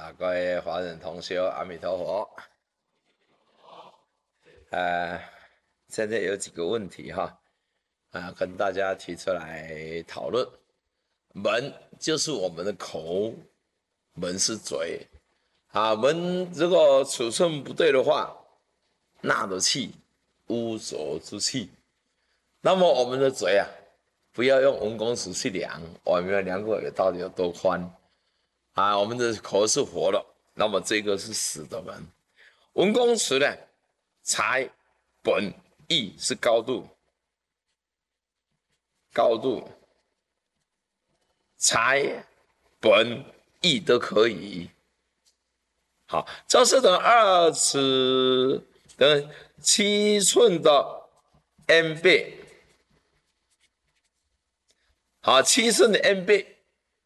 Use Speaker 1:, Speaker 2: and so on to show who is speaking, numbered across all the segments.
Speaker 1: 各位华人同修，阿弥陀佛。现在有几个问题哈，跟大家提出来讨论。门就是我们的口，门是嘴。门如果尺寸不对的话，纳的气，污浊之气。那么我们的嘴不要用文公尺去量，我们要量过到底有多宽。我们的口是活的，那么这个是死的门。文公尺呢，才、本、义是高度，才、本、义都可以。好，这是等2尺等7寸的 n 倍。好，7寸的 n 倍。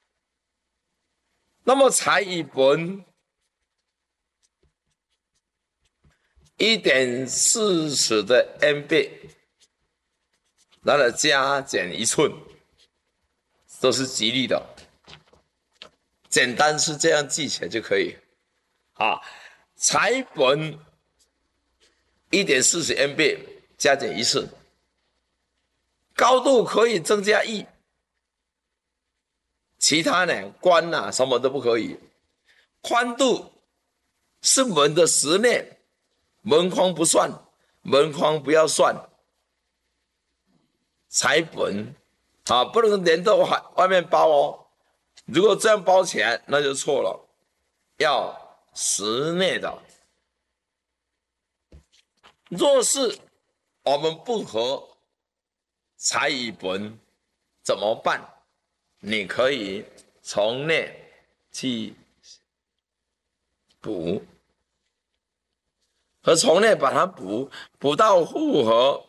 Speaker 1: 那么才与本1.4尺的 n 倍，然后加减1寸，都是吉利的。简单是这样记起来就可以。才本1.4尺 n 倍加减1寸，高度可以增加1，其他呢宽什么都不可以。宽度是门的实内，门框不算，门框不要算。才本不能连到外面包哦，如果这样包起来那就错了，要实内的。若是我们不合才与本怎么办？你可以从内去补，和从内把它补到复合，